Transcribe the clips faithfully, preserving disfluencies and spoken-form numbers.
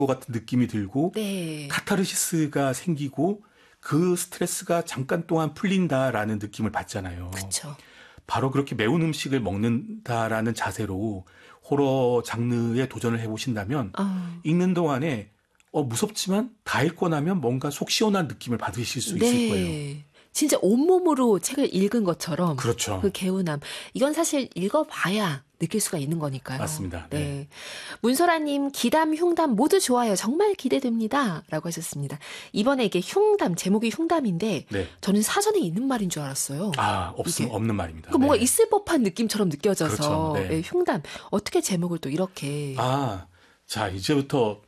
것 같은 느낌이 들고 네. 카타르시스가 생기고 그 스트레스가 잠깐 동안 풀린다라는 느낌을 받잖아요. 그렇죠. 바로 그렇게 매운 음식을 먹는다라는 자세로 호러 장르에 도전을 해보신다면 어. 읽는 동안에 어, 무섭지만 다 읽고 나면 뭔가 속 시원한 느낌을 받으실 수 네. 있을 거예요. 진짜 온몸으로 책을 읽은 것처럼 그렇죠. 그 개운함. 이건 사실 읽어봐야 느낄 수가 있는 거니까요. 맞습니다. 네. 네. 문소라님, 기담, 흉담 모두 좋아요. 정말 기대됩니다. 라고 하셨습니다. 이번에 이게 흉담, 제목이 흉담인데 네. 저는 사전에 있는 말인 줄 알았어요. 아, 없음, 이게. 없는 말입니다. 그러니까 뭔가 네. 있을 법한 느낌처럼 느껴져서 그렇죠. 네. 네, 흉담. 어떻게 제목을 또 이렇게. 아, 자, 이제부터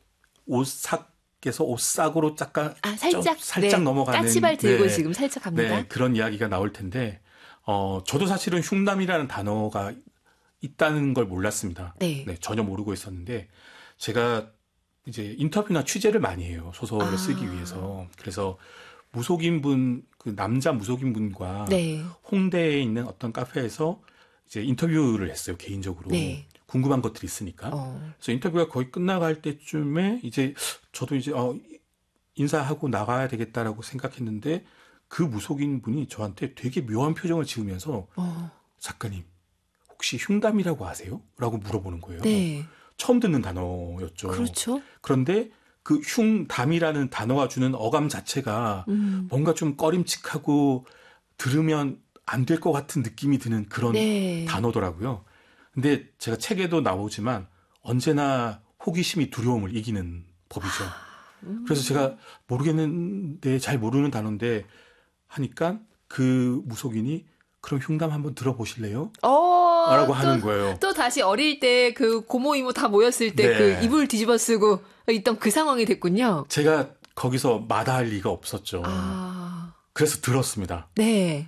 옷삭에서 옷삭으로 잠깐 아, 살짝. 살짝 네. 넘어가는. 까치발 들고 네. 지금 살짝 갑니다. 네, 그런 이야기가 나올 텐데, 어, 저도 사실은 흉담이라는 단어가 있다는 걸 몰랐습니다. 네. 네, 전혀 모르고 있었는데, 제가 이제 인터뷰나 취재를 많이 해요. 소설을 아. 쓰기 위해서. 그래서 무속인 분, 그 남자 무속인 분과 네. 홍대에 있는 어떤 카페에서 이제 인터뷰를 했어요, 개인적으로. 네. 궁금한 것들이 있으니까. 어. 그래서 인터뷰가 거의 끝나갈 때쯤에 이제 저도 이제 어, 인사하고 나가야 되겠다라고 생각했는데 그 무속인 분이 저한테 되게 묘한 표정을 지으면서 어. 작가님 혹시 흉담이라고 아세요? 라고 물어보는 거예요. 네. 처음 듣는 단어였죠. 그렇죠. 그런데 그 흉담이라는 단어가 주는 어감 자체가 음. 뭔가 좀 꺼림칙하고 들으면 안 될 것 같은 느낌이 드는 그런 네. 단어더라고요. 근데 제가 책에도 나오지만 언제나 호기심이 두려움을 이기는 법이죠. 음. 그래서 제가 모르겠는데 잘 모르는 단어인데 하니까 그 무속인이 그럼 흉담 한번 들어보실래요? 어, 라고 또, 하는 거예요. 또 다시 어릴 때 그 고모 이모 다 모였을 때 그 네. 이불 뒤집어 쓰고 있던 그 상황이 됐군요. 제가 거기서 마다할 리가 없었죠. 아, 그래서 들었습니다. 네.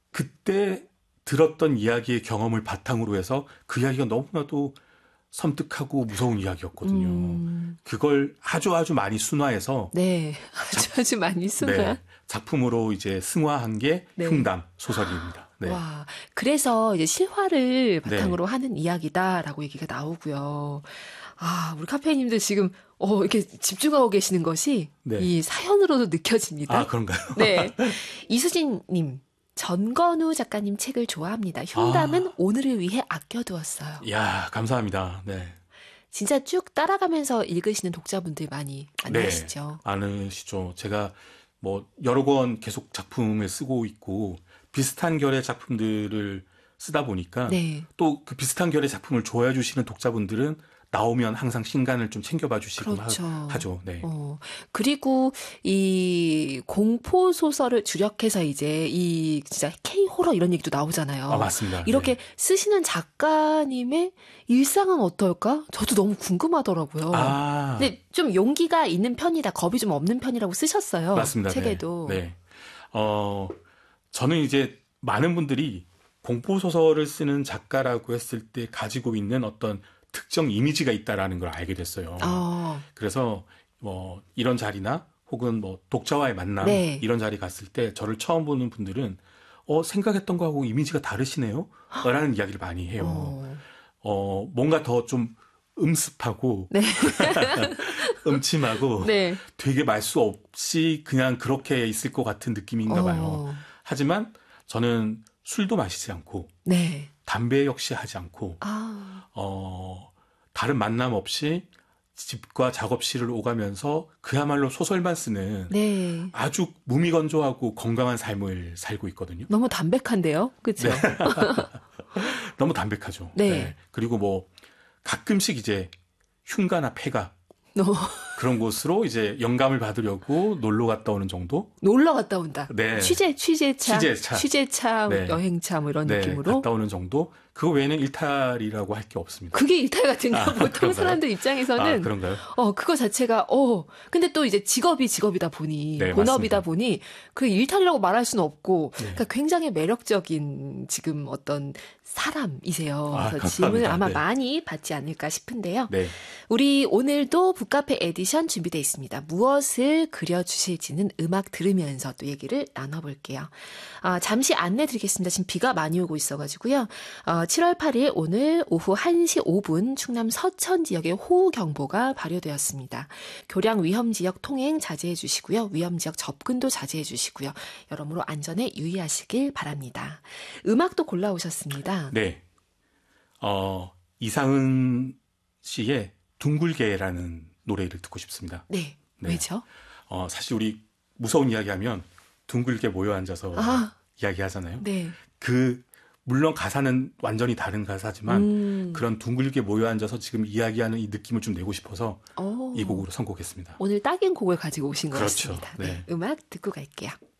그때 들었던 이야기의 경험을 바탕으로 해서 그 이야기가 너무나도 섬뜩하고 무서운 이야기였거든요. 음, 그걸 아주 아주 많이 순화해서 네. 아주 아주 많이 순간. 네, 작품으로 이제 승화한 게 네. 흉담 소설입니다. 네. 와, 그래서 이제 실화를 바탕으로 네. 하는 이야기다라고 얘기가 나오고요. 아, 우리 카페님들 지금 어, 이렇게 집중하고 계시는 것이 네. 이 사연으로도 느껴집니다. 아, 그런가요? 네. 이수진님, 전건우 작가님 책을 좋아합니다. 흉담은 아. 오늘을 위해 아껴두었어요. 이야, 감사합니다. 네. 진짜 쭉 따라가면서 읽으시는 독자분들 많이 만나시죠. 네, 많으시죠. 제가 뭐 여러 권 계속 작품을 쓰고 있고 비슷한 결의 작품들을 쓰다 보니까 네. 또 그 비슷한 결의 작품을 좋아해 주시는 독자분들은 나오면 항상 신간을 좀 챙겨봐 주시고 그렇죠. 하, 하죠. 네. 어, 그리고 이 공포 소설을 주력해서 이제 이 진짜 K 호러 이런 얘기도 나오잖아요. 아, 맞습니다. 이렇게 네. 쓰시는 작가님의 일상은 어떨까? 저도 너무 궁금하더라고요. 아, 근데 좀 용기가 있는 편이다, 겁이 좀 없는 편이라고 쓰셨어요. 맞습니다. 책에도. 네. 네. 어, 저는 이제 많은 분들이 공포 소설을 쓰는 작가라고 했을 때 가지고 있는 어떤 특정 이미지가 있다라는 걸 알게 됐어요. 어, 그래서 뭐 이런 자리나 혹은 뭐 독자와의 만남 네. 이런 자리 갔을 때 저를 처음 보는 분들은 어 생각했던 거하고 이미지가 다르시네요 라는 이야기를 많이 해요. 어. 어 뭔가 더 좀 음습하고 네. 음침하고 네. 되게 말 수 없이 그냥 그렇게 있을 것 같은 느낌인가 봐요. 어. 하지만 저는 술도 마시지 않고 네. 담배 역시 하지 않고 아, 어, 다른 만남 없이 집과 작업실을 오가면서 그야말로 소설만 쓰는 네. 아주 무미건조하고 건강한 삶을 살고 있거든요. 너무 담백한데요? 그렇죠? 네. 너무 담백하죠. 네. 그리고 뭐 가끔씩 이제 흉가나 폐가 너 그런 곳으로 이제 영감을 받으려고 놀러 갔다 오는 정도? 놀러 갔다 온다. 네. 취재, 취재차, 취재차. 취재차, 네. 여행차 뭐 이런 네, 느낌으로. 갔다 오는 정도? 그거 외에는 일탈이라고 할 게 없습니다. 그게 일탈 같은데 아, 보통 그런가요? 사람들 아, 입장에서는 그런가요? 어 그거 자체가 어 근데 또 이제 직업이 직업이다 보니 네, 본업이다 맞습니다. 보니 그 일탈이라고 말할 수는 없고 네. 그러니까 굉장히 매력적인 지금 어떤 사람이세요. 아, 그래서 질문을 감사합니다. 아마 네. 많이 받지 않을까 싶은데요. 네. 우리 오늘도 북카페 에디션 준비되어 있습니다. 무엇을 그려주실지는 음악 들으면서 또 얘기를 나눠볼게요. 아, 잠시 안내 드리겠습니다. 지금 비가 많이 오고 있어가지고요. 어, 어, 칠월 팔일 오늘 오후 한 시 오 분 충남 서천 지역에 호우경보가 발효되었습니다. 교량 위험지역 통행 자제해 주시고요. 위험지역 접근도 자제해 주시고요. 여러모로 안전에 유의하시길 바랍니다. 음악도 골라오셨습니다. 네. 어, 이상은 씨의 둥글게라는 노래를 듣고 싶습니다. 네. 네. 왜죠? 어, 사실 우리 무서운 이야기하면 둥글게 모여 앉아서 아, 이야기하잖아요. 네. 그 물론 가사는 완전히 다른 가사지만 음. 그런 둥글게 모여 앉아서 지금 이야기하는 이 느낌을 좀 내고 싶어서 오. 이 곡으로 선곡했습니다. 오늘 딱인 곡을 가지고 오신 것 그렇죠. 같습니다. 네. 네. 음악 듣고 갈게요.